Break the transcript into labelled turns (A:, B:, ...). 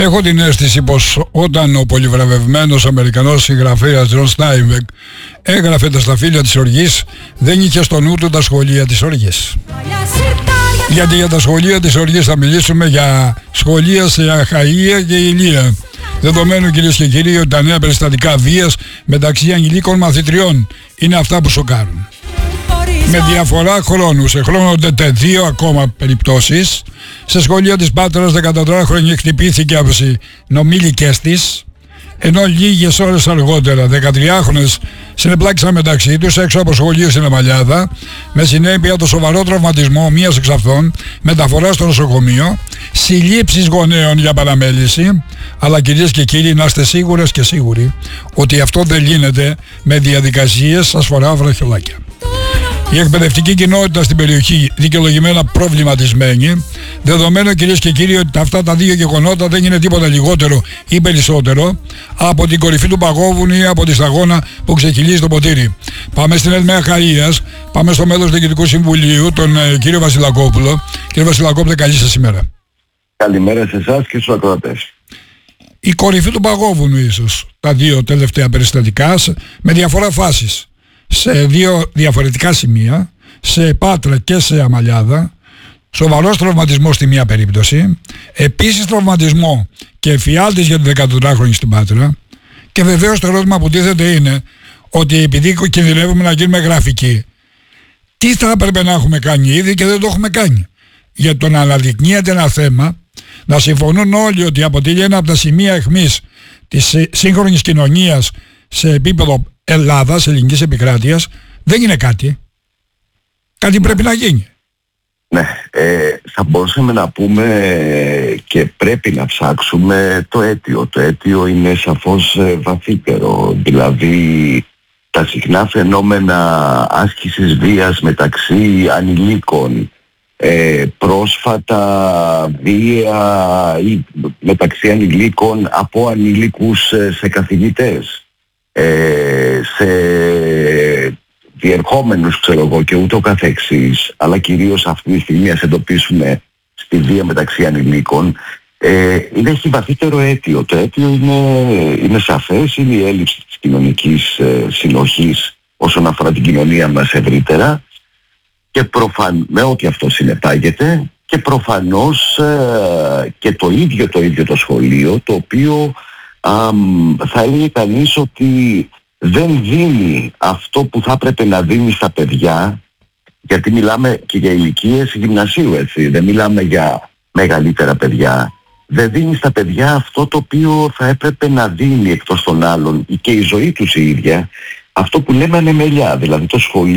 A: Έχω την αίσθηση πως όταν ο πολυβραβευμένος Αμερικανός συγγραφέας Τζον Στάινμπεκ έγραφε τα σταφύλια της οργής, δεν είχε στο νου του τα σχολεία της οργής. Γιατί για τα σχολεία της οργής θα μιλήσουμε, για σχολεία σε Αχαΐα και Ηλία. Δεδομένου, κυρίες και κύριοι, ότι τα νέα περιστατικά βίας μεταξύ αγγλικών μαθητριών είναι αυτά που σοκάρουν. Με διαφορά χρόνου, σε χρόνο δύο ακόμα περιπτώσεις. Σε σχολεία της Πάτρας 14χρονη χτυπήθηκε από συνομήλικες της, ενώ λίγες ώρες αργότερα 13χρονες συνεπλάκησαν μεταξύ τους έξω από σχολείο στην Αμαλιάδα, με συνέπεια το σοβαρό τραυματισμό μίας εξ αυτών, μεταφορά στο νοσοκομείο, συλλήψεις γονέων για παραμέληση. Αλλά κυρίες και κύριοι, να είστε σίγουρες και σίγουροι ότι αυτό δεν γίνεται με διαδικασίες σας φορά βραχιολάκια. Η εκπαιδευτική κοινότητα στην περιοχή δικαιολογημένα προβληματισμένη, δεδομένου, κυρίες και κύριοι, ότι αυτά τα δύο γεγονότα δεν είναι τίποτα λιγότερο ή περισσότερο από την κορυφή του παγόβουνου ή από τη σταγόνα που ξεχυλίζει το ποτήρι. Πάμε στην ΕΔΜΕ Αχαΐας, πάμε στο μέλος του Διοικητικού Συμβουλίου, τον κύριο Βασιλακόπουλο. Κύριε Βασιλακόπουλε, καλή σας ημέρα.
B: Καλημέρα σε εσάς και στους ακροατές.
A: Η κορυφή του παγόβουνου ίσως, τα δύο τελευταία περιστατικά, με διαφορά φάσεις. Σε δύο διαφορετικά σημεία, σε Πάτρα και σε Αμαλιάδα, σοβαρός τραυματισμός στη μία περίπτωση, επίσης τραυματισμό και εφιάλτης για την 14χρονη στην Πάτρα, και βεβαίως το ερώτημα που τίθεται είναι ότι επειδή κινδυνεύουμε να γίνουμε γραφικοί, τι θα έπρεπε να έχουμε κάνει ήδη και δεν το έχουμε κάνει. Για το να αναδεικνύεται ένα θέμα, να συμφωνούν όλοι ότι αποτελεί ένα από τα σημεία αιχμής της σύγχρονης κοινωνίας σε επίπεδο Ελλάδας, ελληνικής επικράτειας, δεν είναι κάτι. Κάτι πρέπει να γίνει.
B: Ναι, θα μπορούσαμε να πούμε και πρέπει να ψάξουμε το αίτιο. Το αίτιο είναι σαφώς βαθύτερο. Δηλαδή τα συχνά φαινόμενα άσκησης βίας μεταξύ ανηλίκων, πρόσφατα βία ή μεταξύ ανηλίκων από ανηλίκους σε καθηγητές, σε διερχόμενους, ξέρω εγώ, και ούτω καθεξής, αλλά κυρίως αυτή τη στιγμή ας εντοπίσουμε στη βία μεταξύ ανηλίκων, έχει βαθύτερο αίτιο. Το αίτιο είναι σαφές, είναι η έλλειψη της κοινωνικής συνοχής όσον αφορά την κοινωνία μας ευρύτερα, και με ό,τι αυτό συνεπάγεται, και προφανώς και το ίδιο το σχολείο, το οποίο θα έλεγε κανείς ότι δεν δίνει αυτό που θα έπρεπε να δίνει στα παιδιά, γιατί μιλάμε και για ηλικίες γυμνασίου, έτσι, δεν μιλάμε για μεγαλύτερα παιδιά. Δεν δίνει στα παιδιά αυτό το οποίο θα έπρεπε να δίνει, εκτός των άλλων, και η ζωή τους η ίδια, αυτό που λέμε ανεμελιά, δηλαδή το σχολείο.